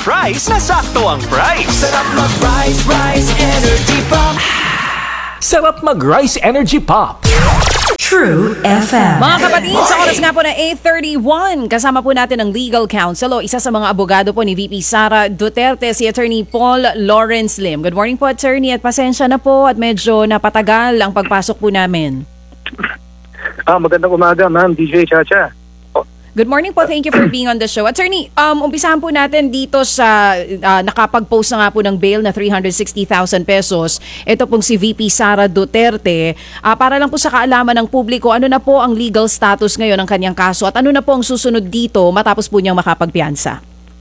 Price na sakto ang price. Sarap mag-Rise, Rise Energy Pop. Sarap mag-Rice Energy Pop. True FM. Mga kapatid, sa oras nga po na 8:31, kasama po natin ang legal counsel o isa sa mga abogado po ni VP Sara Duterte, si Attorney Paul Lawrence Lim. Good morning po, Attorney, at pasensya na po at medyo napatagal ang pagpasok po namin. Magandang umaga, Ma'am DJ Chacha. Good morning po. Thank you for being on the show. Attorney, umpisahan po natin dito sa nakapag-post na nga po ng bail na 360,000 pesos. Ito pong si VP Sara Duterte. Para lang po sa kaalaman ng publiko, ano na po ang legal status ngayon ng kanyang kaso at ano na po ang susunod dito matapos po niyang makapagpiyansa?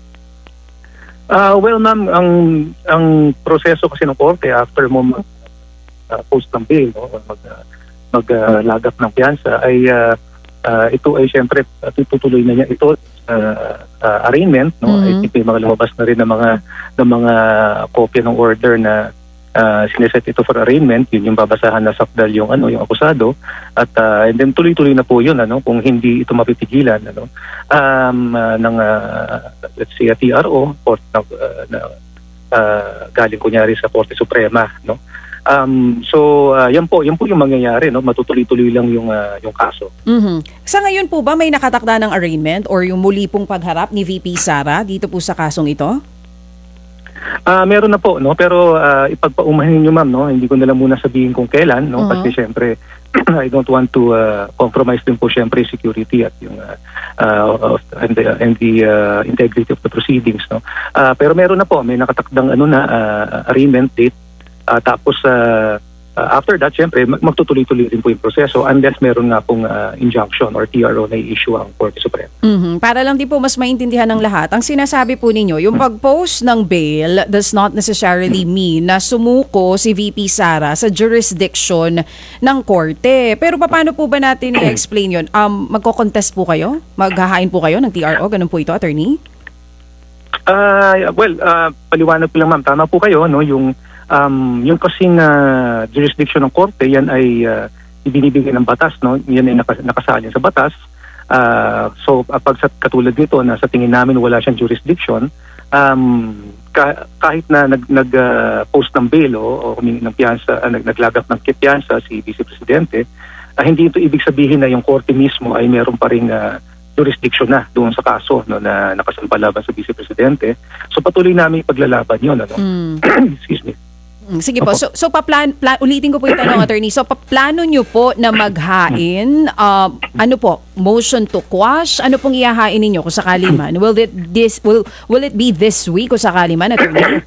Well, Ma'am, ang proseso kasi ng korte after mo post ng bail, no, maglagap ng piyansa ay ito ay siyempre tutuloy na niya ito arraignment, no. I think may mga lumabas na rin ng mga kopya ng order na sineset ito for arraignment. Yun yung babasahan na sakdal yung yung akusado at and then tuloy-tuloy na po yun kung hindi ito mapipigilan ng let's say a TRO court na galing kunyari sa Korte Suprema, no. So yan po yung mangyayari, no, matutuloy-tuloy lang yung kaso. Sa ngayon po ba may nakatakda ng arraignment or yung muli pong pagharap ni VP Sara dito po sa kasong ito? Meron na po, no, pero ipagpaumahin niyo, Ma'am, no, hindi ko na lang muna sabihin kung kailan, no, kasi syempre I don't want to compromise din po syempre security at yung and the integrity of the proceedings, no. Pero meron na po, may nakatakdang arraignment date. Tapos after that, syempre, magtutuloy-tuloy rin po yung proseso unless meron nga pong injunction or TRO na i-issue ang Korte Suprema. Para lang din po mas maintindihan ng lahat, ang sinasabi po ninyo, yung pag-post ng bail does not necessarily mean na sumuko si VP Sara sa jurisdiction ng korte. Pero paano po ba natin i-explain yun? Magko-contest po kayo? Maghahain po kayo ng TRO? Ganun po ito, Attorney? Well, paliwanag ko lang, Ma'am. Tama po kayo, no, yung kasing jurisdiction ng korte, yan ay ibinibigay ng batas, no? Yan ay nakasalin sa batas. So pag katulad nito na sa tingin namin wala siyang jurisdiction, kahit na nag-post ng bail o humingi ng piyansa, naglagap ng piyansa si Vice Presidente, hindi ito ibig sabihin na yung korte mismo ay meron pa ring jurisdiction na doon sa kaso, no, na nakasampalaban sa Vice Presidente. So patuloy namin paglalaban yun. Excuse me. Sige po. So ulitin ko po yung tanong, Attorney. So paplano nyo po na maghain, motion to quash? Ano pong ihahain ninyo kung sakali man? Will it be this week kung sakali man, Attorney?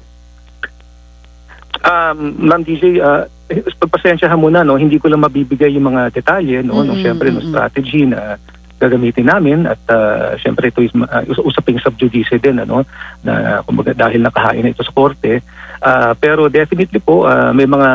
Ma'am DJ, pagpasensyahan muna, no, hindi ko lang mabibigay yung mga detalye, no, syempre no, strategy na gagamitin namin at syempre ito is usaping sub judice din, na kumbaga dahil nakahain na ito sa korte. Pero definitely po may mga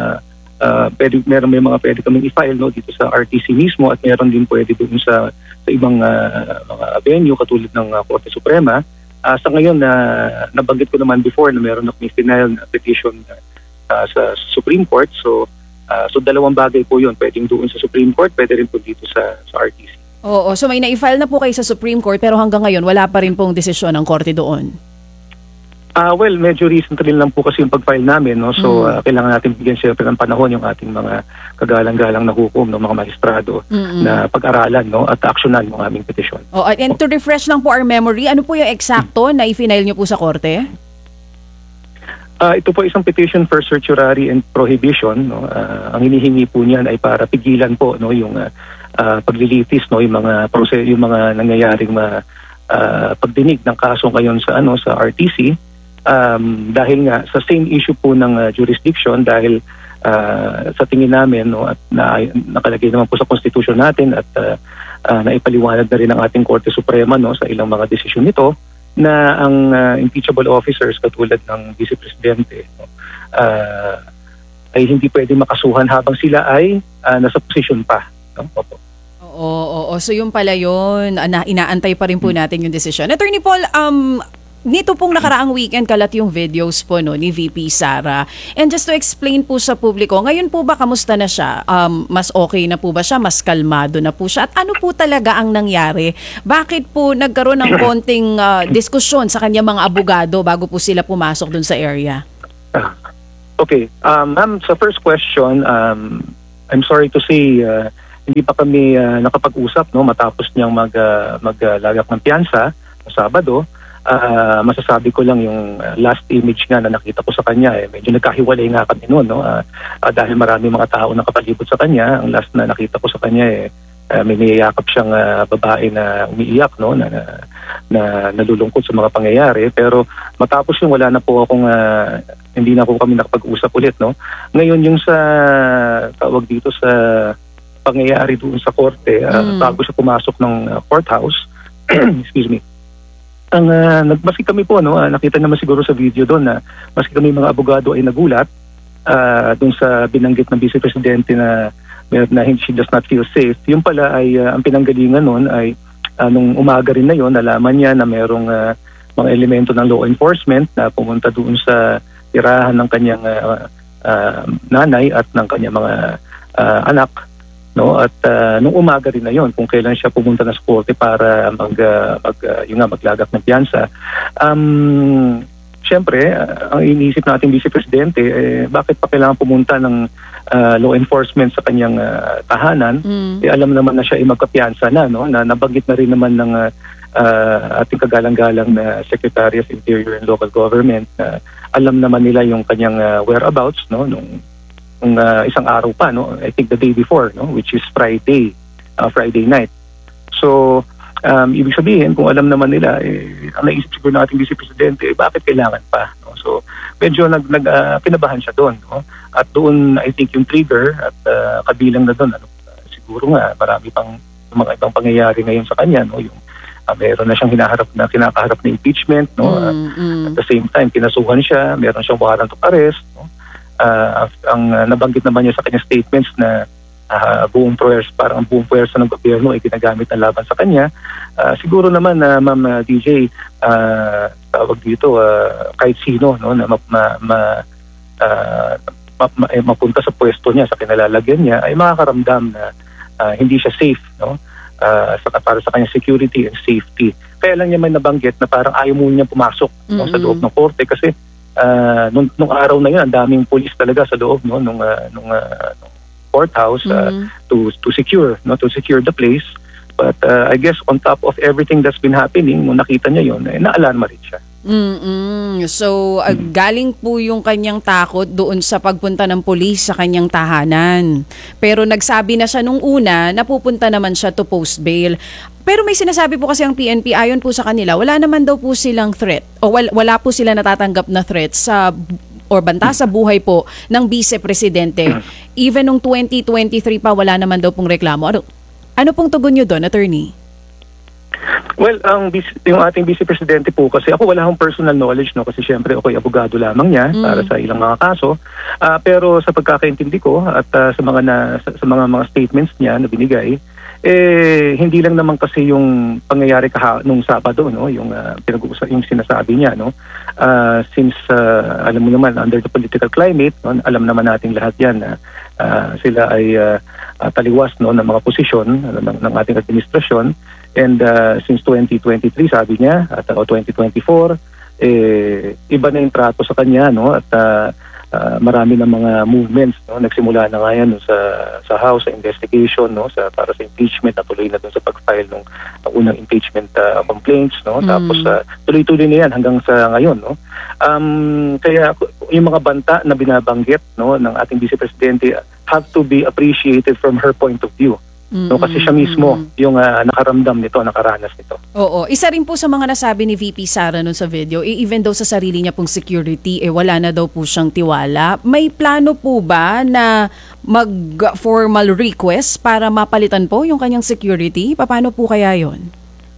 pwede kaming i-file, no, dito sa RTC mismo at meron din pwede doon sa ibang mga venue katulad ng Korte Suprema. Sa ngayon nabanggit ko naman before na meron akong final na petition sa Supreme Court. So dalawang bagay po 'yun, pwedeng doon sa Supreme Court, pwede rin po dito sa RTC. Oo, so may na-file na po kayo sa Supreme Court pero hanggang ngayon wala pa rin pong desisyon ng korte doon. Well, medyo recently lang po kasi yung pag-file namin, no? So kailangan natin bigyan siyempre ng panahon yung ating mga kagalang-galang na hukom ng mga magistrado na pag-aralan, no, at aksyonan yung aming petisyon. And to refresh lang po our memory, ano po yung eksakto na i-file nyo po sa korte? Ito po isang petition for certiorari and prohibition, no. Ang hinihingi po niyan ay para pigilan po, no, yung paglilitis, no, yung mga nangyayaring pagdinig ng kaso ngayon sa RTC, dahil nga sa same issue po ng jurisdiction, dahil sa tingin namin, no, at nakalagay naman po sa constitution natin at naipaliwanag na rin ng ating Korte Suprema, no, sa ilang mga desisyon nito na ang impeachable officers katulad ng Vice Presidente, no, ay hindi pwede makasuhan habang sila ay nasa posisyon pa, no? Oo. So yung pala yun, inaantay pa rin po natin yung decision. Attorney Paul, nito pong nakaraang weekend kalat yung videos po no ni VP Sara. And just to explain po sa publiko, ngayon po ba kamusta na siya? Mas okay na po ba siya? Mas kalmado na po siya? At ano po talaga ang nangyari? Bakit po nagkaroon ng konting diskusyon sa kanya mga abogado bago po sila pumasok dun sa area? Okay. Ma'am, sa first question, I'm sorry to say, hindi pa kami nakapag-usap no matapos niyang maglagak ng piyansa sa Sabado. Masasabi ko lang yung last image nga na nakita ko sa kanya, medyo nagkahiwalay nga kami noon, no? Dahil marami mga tao nakapalibot sa kanya. Ang last na nakita ko sa kanya, may niyayakap siyang babae na umiiyak, no? na nalulungkot sa mga pangyayari. Pero matapos yung wala na po akong, hindi na po kami nakapag-usap ulit. No? Ngayon yung sa, tawag dito sa pangyayari doon sa korte, bago siya pumasok ng courthouse, excuse me, maski kami po, no, nakita naman siguro sa video doon na maski kami mga abogado ay nagulat doon sa binanggit ng Vice Presidente na she does not feel safe. Yung pala ay ang pinanggalingan noon ay nung umaga rin na yon, nalaman niya na mayroong mga elemento ng law enforcement na pumunta doon sa tirahan ng kanyang nanay at ng kanyang mga anak. No, at nung umaga rin na yon, kung kailan siya pumunta na sa korte para maglagak ng piyansa, siyempre, ang iniisip natin Vice Presidente, bakit pa kailangan pumunta ng law enforcement sa kanyang tahanan? Alam naman na siya ay magkapiyansa na, no? Na nabanggit na rin naman ng ating kagalang-galang na Secretary of Interior and Local Government. Alam naman nila yung kanyang whereabouts, no? Nung isang araw pa, no? I think the day before, no? Which is Friday night. So, ibig sabihin, kung alam naman nila, ang naisip siguro natin Vice Presidente, bakit kailangan pa? No? So, medyo pinabahan siya doon. No? At doon, I think yung trigger at kabilang na doon, siguro nga, marami pang mga ibang pangyayari ngayon sa kanya. No? Yung meron na siyang kinakaharap na impeachment. No? At the same time, kinasuhan siya, meron siyang warrant of arrest. No? Ang nabanggit naman niya sa kanyang statements na parang buong puwersa ng gobyerno ay ginagamit na laban sa kanya. Siguro naman na Ma'am DJ, tawag dito, kahit sino, no, na mapunta sa pwesto niya, sa kinalalagyan niya, ay makakaramdam na hindi siya safe, no, para sa kanyang security and safety. Kaya lang niya may nabanggit na parang ayaw muna niya pumasok, no, sa loob ng korte kasi nung araw na yun, ang daming pulis talaga sa loob, no, nung courthouse to secure the place. But I guess on top of everything that's been happening, nung nakita niya yun, naalarma rin siya. So, galing po yung kanyang takot doon sa pagpunta ng pulis sa kanyang tahanan. Pero nagsabi na siya nung una na pupunta naman siya to post bail. Pero may sinasabi po kasi ang PNP, ayon po sa kanila, wala naman daw po silang threat o wala po sila natatanggap na threat sa or banta sa buhay po ng Vice Presidente. Even nung 2023 pa, wala naman daw pong reklamo. Ano pong tugon nyo doon, attorney? Well, yung ating Vice Presidente po, kasi ako wala akong personal knowledge, no, kasi syempre ako'y abogado lamang niya para sa ilang mga kaso. Pero sa pagkakaintindi ko at sa mga statements niya na binigay, hindi lang naman kasi yung pangyayari nung Sabado, no, yung yung sinasabi niya, no. Since alam mo naman under the political climate, no, alam naman nating lahat 'yan na sila ay taliwas, no, ng mga posisyon ng ating administrasyon, and since 2023 sabi niya at 2024 iba na yung trato sa kanya, no, at marami ng mga movements, no, nagsimula na nga yan sa House, sa investigation, no, para sa impeachment, natuloy na doon sa pag-file ng unang impeachment complaints, no, tapos tuloy-tuloy na yan hanggang sa ngayon, no. Kaya yung mga banta na binabanggit, no, ng ating Vice Presidente have to be appreciated from her point of view. No, kasi siya mismo yung nakaramdam nito, nakaranas nito. Oo. Isa rin po sa mga nasabi ni VP Sara nun sa video, even daw sa sarili niya pong security, wala na daw po siyang tiwala. May plano po ba na mag-formal request para mapalitan po yung kanyang security? Paano po kaya yon?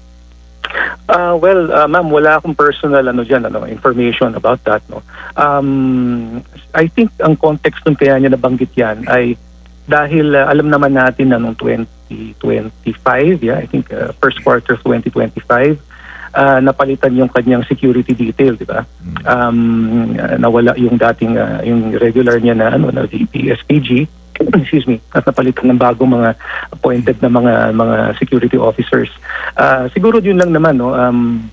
Ma'am, wala akong personal information about that, no. I think ang context ng kaya niya nabanggit yan ay dahil alam naman natin na noong 2025, I think first quarter of 2025, napalitan yung kanyang security detail, di ba? Nawala yung dating yung regular niya na the SPG, excuse me, at napalitan ng bagong mga appointed na mga security officers. Siguro yun lang naman, no,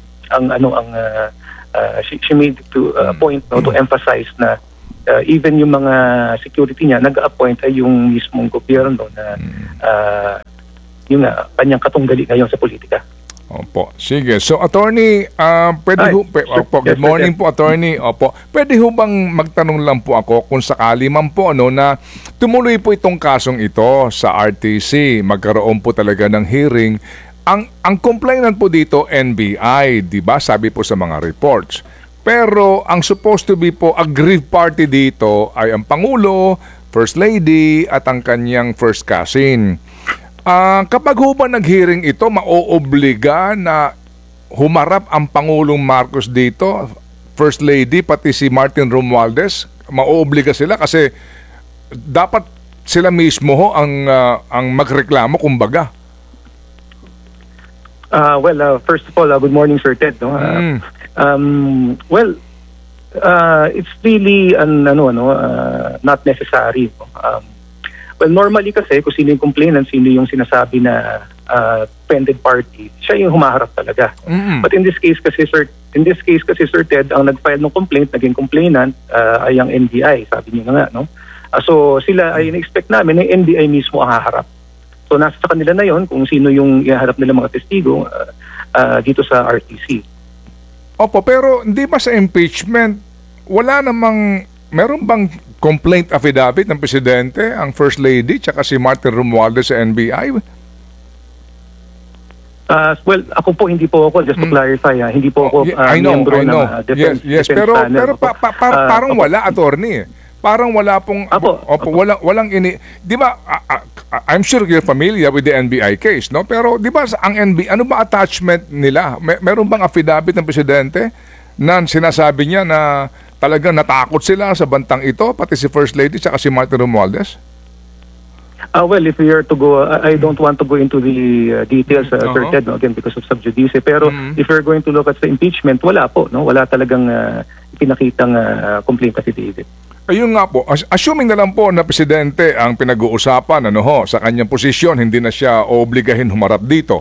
she made to point, no, to emphasize na even yung mga security niya nag-appoint ay yung mismong gobyerno na yung kanyang katunggali ngayon sa politika. Opo. Sige. So, attorney, good morning po, attorney. Opo. Pwede ho bang magtanong lang po ako kung sakali man po na tumuloy po itong kasong ito sa RTC, magkaroon po talaga ng hearing. Ang complainant po dito, NBI, di ba? Sabi po sa mga reports. Pero ang supposed to be po aggrieved party dito ay ang Pangulo, First Lady at ang kanyang first cousin. Kapag ho ba nag-hearing ito, maoobliga na humarap ang Pangulong Marcos dito, First Lady, pati si Martin Romualdez, maoobliga sila kasi dapat sila mismo ho ang magreklamo, kumbaga. First of all, good morning, Sir Ted. No? It's really not necessary. Well, normally kasi kung sino yung complainant, sino yung sinasabi na offended party, siya yung humaharap talaga. But in this case kasi Sir Ted, ang nag-file ng complaint, naging complainant ay ang NBI, sabi niyo nga, no? So sila ay in-expect namin na NBI mismo ang haharap. So nasa sa kanila na yon kung sino yung ihaharap nila mga testigo dito sa RTC. Opo, pero hindi ba sa impeachment, meron bang complaint affidavit ng Presidente, ang First Lady, tsaka si Martin Romualdez sa NBI? Ako po, hindi po ako, just to clarify, hindi po ako miyembro ng defense pero panel. parang wala, attorney. Parang wala pong, walang di ba, I'm sure you're familiar with the NBI case, no? Pero di ba ang NBI, ano ba attachment nila? Meron bang affidavit ng Presidente na sinasabi niya na talagang natakot sila sa bantang ito, pati si First Lady at si Martin Romualdez? If we are to go, I don't want to go into the details, Sir Ted, no, again, because of sub judice. Pero if we're going to look at the impeachment, wala po, no? Wala talagang pinakitang complaint affidavit. Ayun nga po, assuming na lang po na Presidente ang pinag-uusapan sa kanyang posisyon, hindi na siya obligahin humarap dito.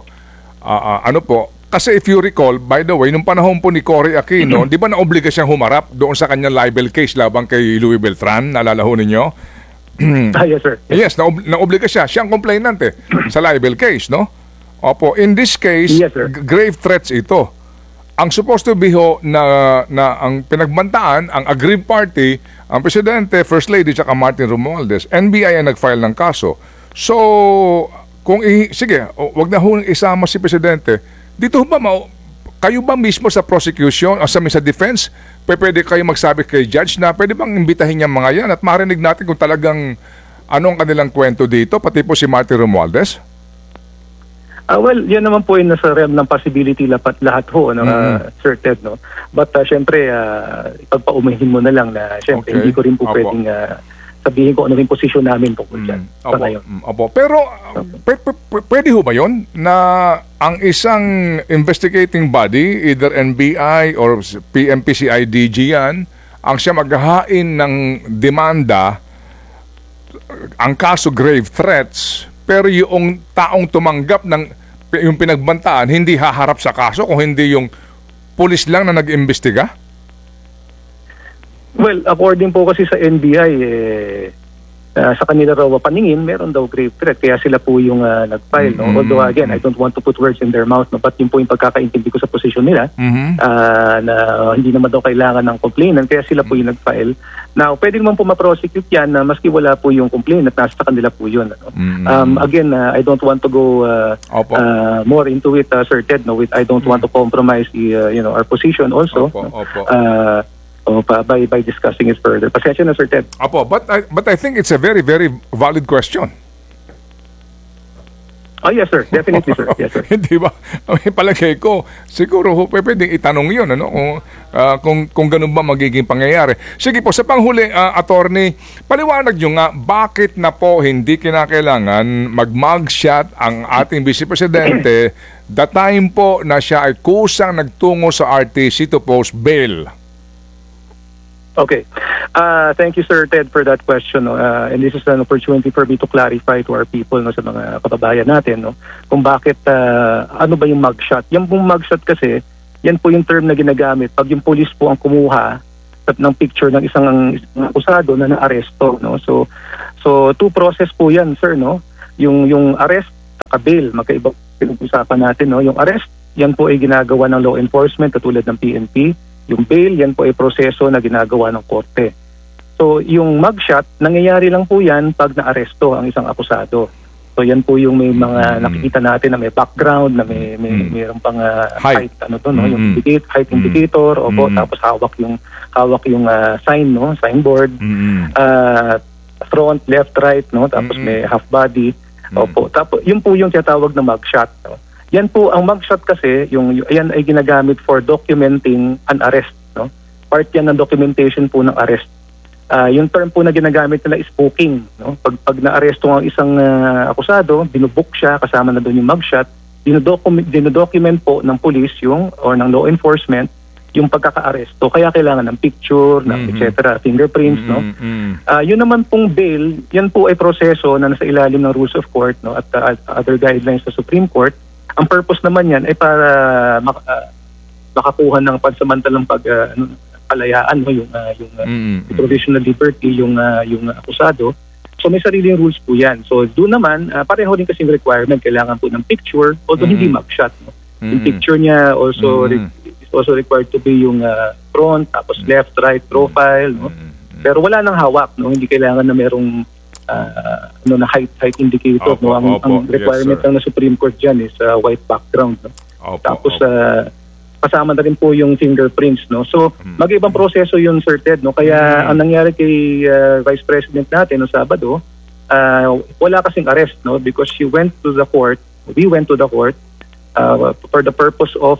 Kasi if you recall, by the way, nung panahon po ni Cory Aquino, di ba naobliga siyang humarap doon sa kanyang libel case labang kay Louis Beltran? Naalala ho ninyo? Yes, sir. Yes, naobliga siya. Siya ang complainant sa libel case, no? Opo, in this case, yes, grave threats ito. Ang supposed to be na ang pinagbantaan, ang aggrieved party, ang Presidente, First Lady, at Martin Romualdez. NBI ang nag-file ng kaso. So, sige, wag na ho isama si Presidente. Dito ba kayo ba mismo sa prosecution o sa defense, pwede kayo magsabi kay judge na pwede bang imbitahin niya mga yan at marinig natin kung talagang anong kanilang kwento dito, pati po si Martin Romualdez? Yan naman po yung nasa realm ng possibility lahat ho, Sir Ted, no? But syempre, ipagpaumahin mo na lang na syempre, hindi ko rin po pwedeng sabihin ko ano yung posisyon namin tungkol dyan sa ngayon. Pero pwede ho ba yun na ang isang investigating body, either NBI or PMPCIDG yan, ang siya maghahain ng demanda, ang kaso grave threats, pero yung taong tumanggap ng yung pinagbantaan, hindi haharap sa kaso kung hindi yung pulis lang na nag-imbestiga? Well, according po kasi sa NBI, sa kanila raw paningin, meron daw grave threat. Kaya sila po yung nag-file. No? Although again, I don't want to put words in their mouth, no? But yun po yung pagkakaintindi ko sa posisyon nila, na hindi naman daw kailangan ng complainant. Kaya sila po yung nag-file. Now, pwede naman po ma-prosecute yan na maski wala po yung complainant, nasa kanila po yun. Ano? Again, I don't want to go more into it, Sir Ted. No? I don't want to compromise our position also. By discussing it further. Pasensya na, Sir Ted. But I think it's a very, very valid question. Oh, yes, sir. Definitely, sir. Yes, sir. Hindi ba? May palagay ko, siguro pwedeng itanong yun, ano? Kung ganun ba magiging pangyayari. Sige po, sa panghuli, attorney, paliwanag nyo nga, bakit na po hindi kinakailangan mag-mugshot ang ating Vice Presidente the time po na siya ay kusang nagtungo sa RTC to post bail? Okay. Thank you, Sir Ted, for that question. No? And this is an opportunity for me to clarify to our people, no, sa mga kababayan natin, no, kung bakit, ano ba yung mugshot. Yung pong mugshot kasi, yan po yung term na ginagamit pag yung police po ang kumuha ng picture ng isang akusado na naaresto. No? So two process po yan, sir. No? Yung arrest, bail, magkaiba pinag-usapan natin. No? Yung arrest, yan po ay ginagawa ng law enforcement katulad ng PNP. Yung bail, yan po ay proseso na ginagawa ng korte. So, yung mugshot, nangyayari lang po yan pag naaresto ang isang akusado. So, yan po yung may mga nakikita natin na may background, na mayroong pang height, ano to, no? Yung height indicator, opo, tapos hawak yung sign, no? Signboard, front, left, right, no? Tapos may half body, opo. Tapos, yun po yung tinatawag na mugshot, no? Yan po, ang mugshot kasi, yan ay ginagamit for documenting an arrest. No? Part yan ng documentation po ng arrest. Yung term po na ginagamit nila is booking. No? Pag na-arresto ang isang akusado, binubook siya, kasama na doon yung mugshot, dinodocument po ng police or ng law enforcement yung pagkaka-aresto. Kaya kailangan ng picture, ng etc., fingerprints. No? Yun naman pong bail, yan po ay proseso na nasa ilalim ng rules of court, no? At other guidelines sa Supreme Court. Ang purpose naman yan ay para makakuha ng pansamantalang palayaan, no, yung provisional liberty, yung akusado. So may sariling rules po yan. So doon naman, pareho din kasing requirement, kailangan po ng picture, although hindi mugshot. No? Yung picture niya is also required to be yung front, tapos left, right, profile. No? Pero wala nang hawak, no? Hindi kailangan na merong na height indicator. Opo, no? Ang requirement lang ng Supreme Court dyan is white background. No? Tapos kasama na rin po yung fingerprints. No? So mag-ibang proseso yun, Sir Ted. No? Kaya ang nangyari kay Vice President natin no Sabado, wala kasing arrest, no? Because we went to the court for the purpose of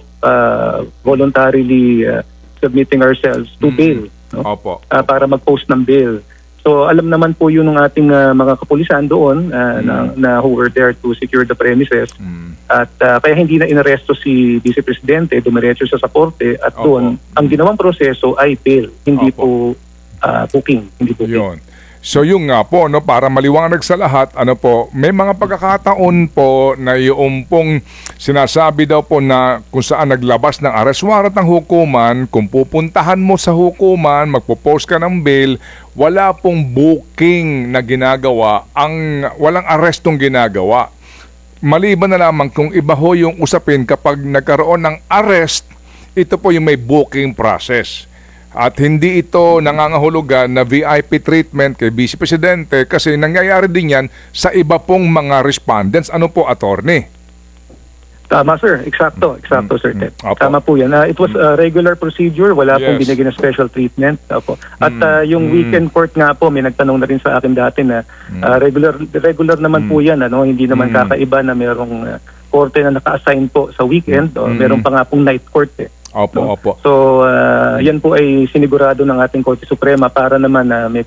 voluntarily submitting ourselves to bail, no? Para mag-post ng bail. So alam naman po yun ng ating mga kapulisan doon na who were there to secure the premises. At kaya hindi na inaresto si Vice Presidente, dumiretso sa korte at doon ang ginawang proseso ay bail, hindi po booking, hindi booking. Yun. So yung nga po, no, para maliwanag sa lahat, may mga pagkakataon po na yung pong sinasabi daw po na kung saan naglabas ng arrest warrant ng hukuman, kung pupuntahan mo sa hukuman, magpo-post ka ng bail, wala pong booking na ginagawa, walang arrestong ginagawa. Maliban na lamang kung iba ho yung usapin kapag nagkaroon ng arrest, ito po yung may booking process. At hindi ito nangangahulugan na VIP treatment kay Vice Presidente kasi nangyayari din yan sa iba pong mga respondents. Ano po, attorney? Tama, sir. Eksakto, Sir Ted. Tama po yan. It was a regular procedure. Wala pong binigyan na special treatment. Opo. At yung weekend court nga po, may nagtanong na rin sa akin dati na regular naman po yan. Ano? Hindi naman kakaiba na merong korte na naka-assign po sa weekend. Meron pa nga pong night court eh. Opo. So, yan po ay sinigurado ng ating Korte Suprema para naman may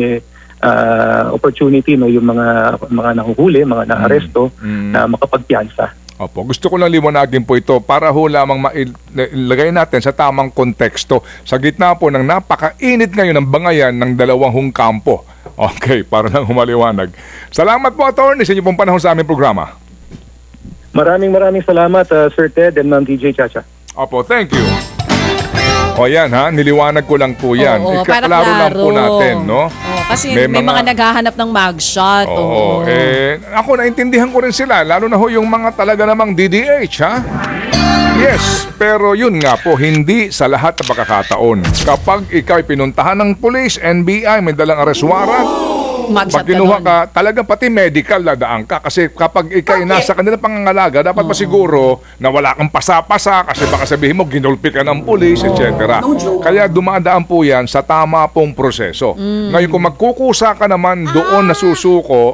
opportunity, no, yung mga nahuhuli, mga naaresto na makapagpiyansa. Opo. Gusto ko lang liwanagin po ito para ho lamang mailagay natin sa tamang konteksto sa gitna po ng napakainit ngayon ng bangayan ng dalawang kampo. Okay, para lang humaliwanag. Salamat po, attorney, sa inyo pong panahon sa aming programa. Maraming salamat, Sir Ted and Ma'am DJ Chacha. Opo, thank you. O yan ha, niliwanag ko lang po yan. Para klaro lang po natin, no? Kasi may mga naghahanap ng mugshot. Ako naintindihan ko rin sila, lalo na ho yung mga talaga namang DDH, ha? Yes, pero yun nga po, hindi sa lahat ng pagkakataon. Kapag ikaw pinuntahan ng police, NBI, may dalang arrest warrant, pag kinuha ka, talaga pati medical dadaan ka. Kasi kapag ikay nasa kanilang pangangalaga, dapat masiguro na wala kang pasa-pasa kasi baka sabihin mo, ginulpi ka ng pulis, etc. Kaya dumadaan po yan sa tama pong proseso. Ngayon kung magkukusa ka naman doon na susuko,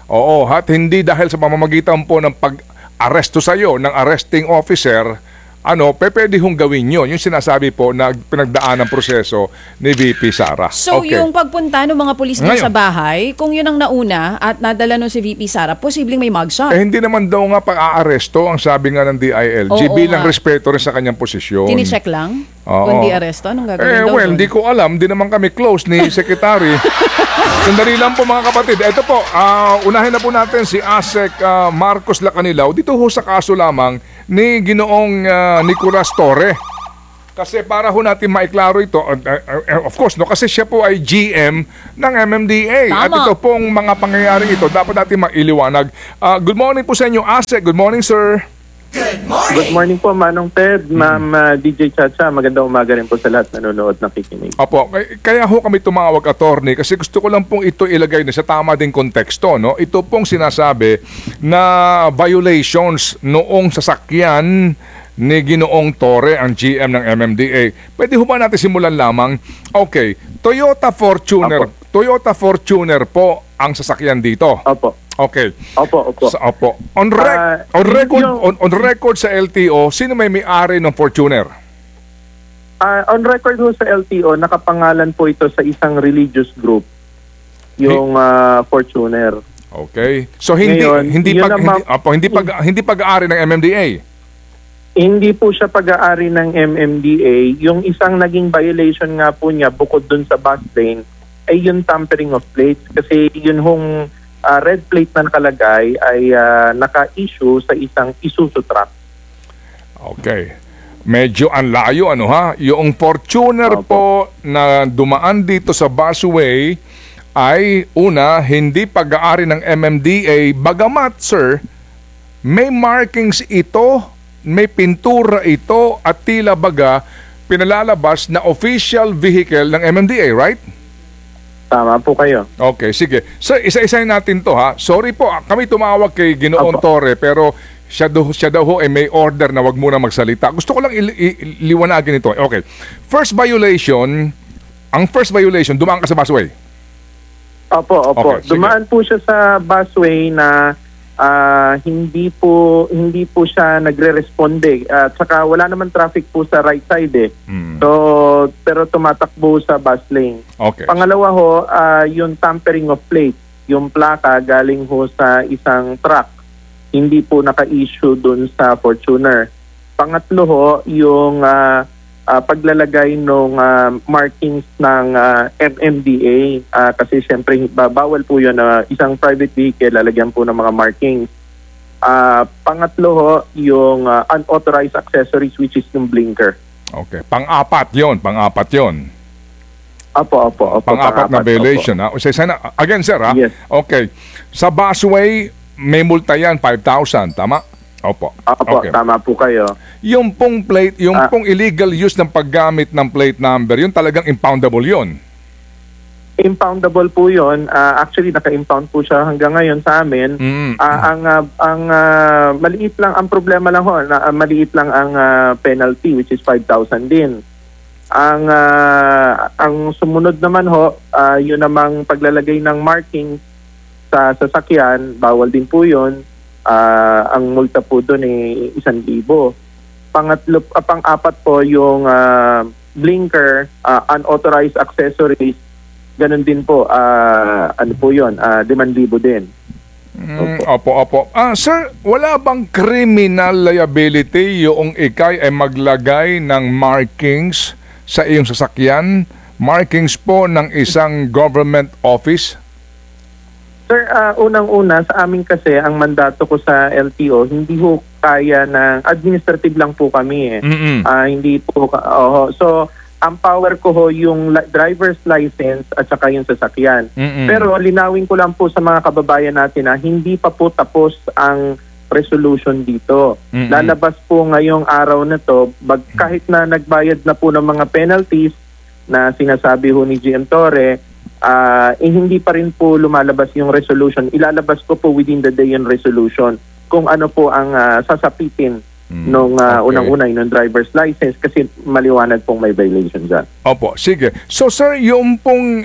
Oo, at hindi dahil sa pamamagitan po ng pag-aresto sa iyo ng arresting officer, pwede hong gawin yun. Yung sinasabi po na pinagdaan ng proseso ni VP Sara. So, yung pagpunta ng mga pulis doon sa bahay, kung yun ang nauna at nadala nun si VP Sara, posibleng may mugshot. Hindi naman daw nga pag-aaresto ang sabi nga ng DILG bilang respeto rin sa kanyang posisyon. Tinicheck lang? Oo. Kung di aresto, anong gagawin daw? Hindi ko alam. Di naman kami close ni Secretary. Sandali lang po mga kapatid. Ito po, unahin na po natin si ASEC Marcos Lacanilaw. Dito ho sa kaso lamang ni Ginoong Nicolas Torre. Kasi para ho natin maiklaro ito, of course, kasi siya po ay GM ng MMDA. Tama. At ito pong mga pangyayaring ito, dapat natin mailiwanag. Good morning po sa inyo, ASEC. Good morning, sir. Good morning po, Manong Ted, Ma'am DJ Chacha. Magandang umaga rin po sa lahat nanonood na nakikinig. Opo, kaya ho kami tumawag, attorney, kasi gusto ko lang pong ito ilagay na sa tama ding konteksto. No? Ito pong sinasabi na violations noong sasakyan ni Ginoong Torre, ang GM ng MMDA. Pwede ho ba natin simulan lamang? Okay, Toyota Fortuner. Opo. Toyota Fortuner po ang sasakyan dito. Opo. Okay. Opo. Opo. On record sa LTO, sino may-ari ng Fortuner? On record ho sa LTO, nakapangalan po ito sa isang religious group, yung Fortuner. Okay. So hindi Ngayon, hindi pag-aari ng MMDA. Hindi po siya pag-aari ng MMDA. Yung isang naging violation nga po niya bukod dun sa bus lane ay yung tampering of plates, kasi yun hong red plate na nakalagay ay naka-issue sa isang Isuzu truck. Okay. Medyo ang layo, Yung Fortuner po na dumaan dito sa busway ay una, hindi pag-aari ng MMDA. Bagamat, sir, may markings ito, may pintura ito, at tila baga pinalalabas na official vehicle ng MMDA, right? Tama po kayo. Okay, sige. So, isa-isahin natin to, ha. Sorry po, kami tumawag kay Ginoong Torre, pero siya daw ho may order na wag muna magsalita. Gusto ko lang liwanagin ito. Okay. First violation, dumaan ka sa busway. Opo. Okay, dumaan po siya sa busway na hindi po siya nagre-responde. At saka wala naman traffic po sa right side . So, pero tumatakbo sa bus lane. Okay. Pangalawa ho, yung tampering of plate. Yung plaka galing ho sa isang truck. Hindi po naka-issue dun sa Fortuner. Pangatlo ho, yung paglalagay ng markings ng MMDA. Kasi syempre bawal po yun na isang private vehicle lalagyan po ng mga markings. Pangatlo ho, yung unauthorized accessories, which is yung blinker. Okay. Pang-apat yon. Opo. Pang-apat na violation. Again, sir, ha? Yes. Okay. Sa busway, may multa yan, 5,000. Tama? Opo. Okay. Tama po kayo. Yung pong plate, pong illegal use ng paggamit ng plate number, yun talagang impoundable yun. Impoundable po yun. Actually, naka-impound po siya hanggang ngayon sa amin. Ang maliit lang, ang problema lang ho, maliit lang ang penalty, which is 5,000 din. Ang sumunod naman ho, yun namang paglalagay ng marking sa sasakyan, bawal din po yun. Ang multa po doon ay 1,000. Pang-apat po yung blinker, unauthorized accessories, ganun din po. Ano po yun? 5,000 din. Opo. Sir, wala bang criminal liability yung ikay ay maglagay ng markings sa iyong sasakyan? Markings po ng isang government office? Sir, unang-una sa amin kasi ang mandato ko sa LTO, hindi ho kaya ng administrative lang po kami . Hindi po so ang power ko ho yung driver's license at saka yung sasakyan. Pero linawin ko lang po sa mga kababayan natin na hindi pa po tapos ang resolution dito. Lalabas po ngayong araw na to, kahit na nagbayad na po ng mga penalties na sinasabi ho ni GM Torre, hindi pa rin po lumalabas yung resolution. Ilalabas ko po within the day yung resolution kung ano po ang sasapitin nung unang-una yung driver's license kasi maliwanag pong may violation dyan. Opo, sige. So sir, yung pong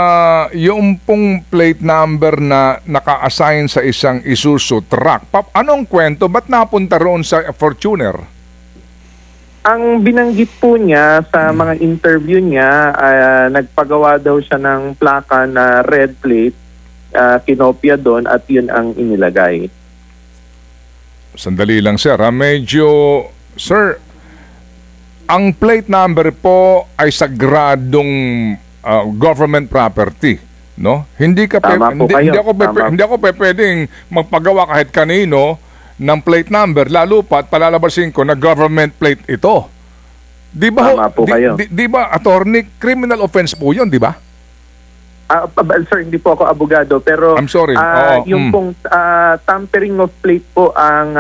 plate number na naka-assign sa isang Isuzu truck, anong kwento? Ba't napunta roon sa Fortuner? Ang binanggit po niya sa mga interview niya, nagpagawa daw siya ng plaka na red plate, kinopya doon at yun ang inilagay. Sandali lang sir, sir, ang plate number po ay sagradong government property, no? Hindi ako pwedeng magpagawa kahit kanino ng plate number, lalo pa't palalabasin ko na government plate ito. Di ba? Tama po kayo. Di ba, attorney, criminal offense po 'yon, di ba? Sir, hindi po ako abogado pero I'm sorry. yung pong tampering of plate po ang